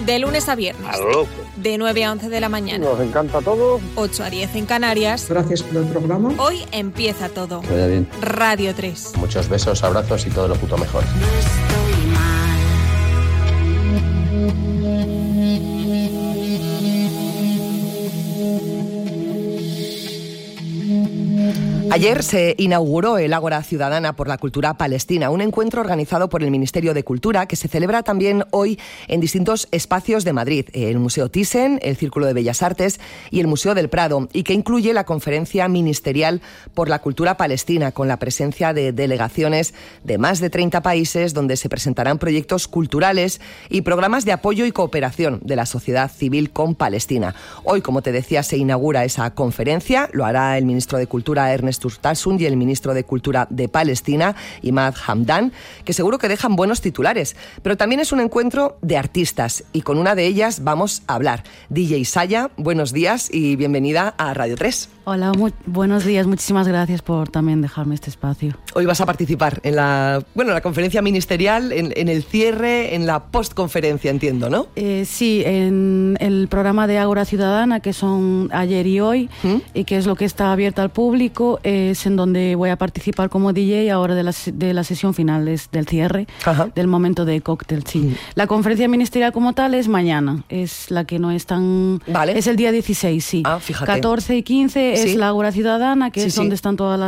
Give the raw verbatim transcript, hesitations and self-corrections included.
De lunes a viernes. A lo loco. De nueve a once de la mañana. Nos encanta todo. ocho a diez en Canarias. Gracias por el programa. Hoy empieza todo. Que vaya bien. Radio tres. Muchos besos, abrazos y todo lo puto mejor. No estoy mal. Ayer se inauguró el Ágora Ciudadana por la Cultura Palestina, un encuentro organizado por el Ministerio de Cultura que se celebra también hoy en distintos espacios de Madrid, el Museo Thyssen, el Círculo de Bellas Artes y el Museo del Prado, y que incluye la Conferencia Ministerial por la Cultura Palestina, con la presencia de delegaciones de más de treinta países, donde se presentarán proyectos culturales y programas de apoyo y cooperación de la sociedad civil con Palestina. Hoy, como te decía, se inaugura esa conferencia, lo hará el ministro de Cultura, Ernest Urtasun, y el ministro de Cultura de Palestina, Imad Hamdan, que seguro que dejan buenos titulares. Pero también es un encuentro de artistas, y con una de ellas vamos a hablar. D J Saya, buenos días y bienvenida a Radio tres. Hola, muy buenos días, muchísimas gracias por también dejarme este espacio. Hoy vas a participar en la, bueno, la conferencia ministerial, en, en el cierre, en la postconferencia, entiendo, ¿no? Eh, sí, en el programa de Ágora Ciudadana, que son ayer y hoy, ¿Mm? y que es lo que está abierto al público, es en donde voy a participar como D J ahora de la, de la sesión final, es del cierre, Ajá. del momento de cóctel, sí. Mm. La conferencia ministerial como tal es mañana, es la que no es tan... Vale. Es el día dieciséis, sí. Ah, fíjate. catorce y quince es ¿Sí? la Ágora Ciudadana, que sí, es sí. donde están todas las